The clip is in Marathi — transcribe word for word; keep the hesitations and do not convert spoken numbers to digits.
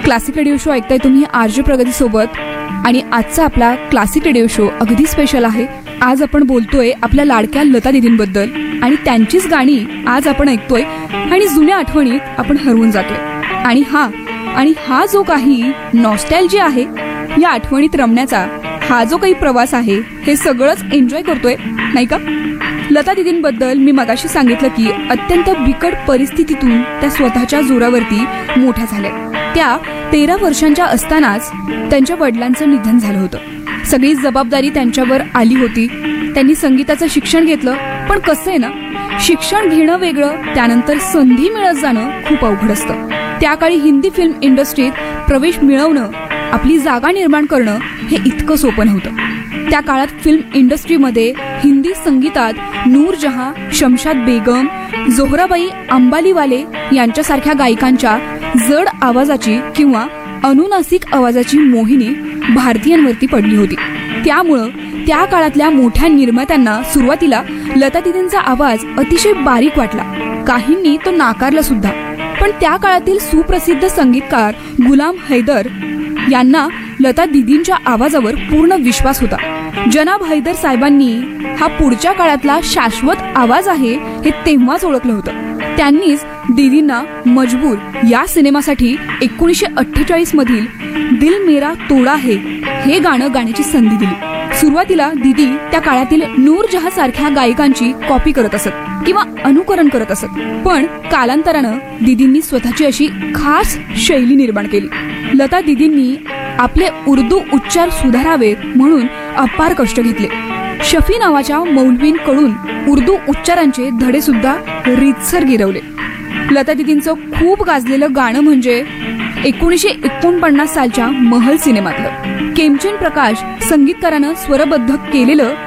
क्लासिक रेडिओ शो ऐकताय तुम्ही आरजे प्रगती सोबत. आणि आजचा आपला क्लासिक रेडिओ शो अगदी स्पेशल आहे. आज आपण बोलतोय आपल्या लाडक्या लता दीदींबद्दल आणि त्यांचीच गाणी आज आपण ऐकतोय आणि जुन्या आठवणीत आपण हरवून जातोय. आणि हा आणि हा जो काही नॉस्टॅल्जिया आहे, या आठवणीत रमण्याचा हा जो काही प्रवास आहे, हे सगळंच एन्जॉय करतोय नाही का. लता दीदींबद्दल मी मगाशी सांगितलं की अत्यंत बिकट परिस्थितीतून त्या स्वतःच्या जोरावरती मोठ्या झाल्या. त्या तेरा वर्षांच्या असतानाच त्यांच्या वडिलांचं निधन झालं होतं. सगळी जबाबदारी त्यांच्यावर आली होती. त्यांनी संगीताचं शिक्षण घेतलं, पण कसं आहे ना, शिक्षण घेणं वेगळं, त्यानंतर संधी मिळत जाणं खूप अवघड असतं. त्या काळी हिंदी फिल्म इंडस्ट्रीत प्रवेश मिळवणं, आपली जागा निर्माण करणं हे इतकं सोपं नव्हतं. त्या काळात फिल्म इंडस्ट्रीमध्ये हिंदी संगीतात नूरजहां, शमशाद बेगम, जोहराबाई अंबालीवाले यांच्यासारख्या गायकांच्या जड आवाजाची किंवा अनुनासिक आवाजाची मोहिनी भारतीयांवरती पडली होती. त्यामुळं त्या काळातल्या मोठ्या निर्मात्यांना सुरुवातीला लता दीदींचा आवाज अतिशय बारीक वाटला. काहींनी तो नाकारला सुद्धा. पण त्या काळातील सुप्रसिद्ध संगीतकार गुलाम हैदर यांना लता दीदींच्या आवाजावर पूर्ण विश्वास होता. जनाब हैदर साहेबांनी हा पुढच्या काळातला शाश्वत आवाज आहे हे तेव्हाच ओळखलं होतं. त्यांनीच दीदींना मजबूर या सिनेमासाठी एकोणीसशे अठ्ठेचाळीस मधील दिल मेरा तोडा है हे गाणं गाण्याची संधी दिली. सुरुवातीला दीदी त्या काळातील नूरजहां सारख्या गायकांची कॉपी करत असत किंवा अनुकरण करत असत. पण कालांतरानं दीदींनी स्वतःची अशी खास शैली निर्माण केली. लता दीदींनी आपले उर्दू उच्चार सुधारावेत म्हणून अपार कष्ट घेतले. शफी नावाच्या मौलवींकडून उर्दू उच्चारांचे धडे सुद्धा रीतसर गिरवले. लता दीदींचं खूप गाजलेलं गाणं म्हणजे एकोणीसशे एकोणपन्नास सालच्या महल सिनेमातलं. केमचंद प्रकाश संगीतकारानं स्वरबद्ध केलेलं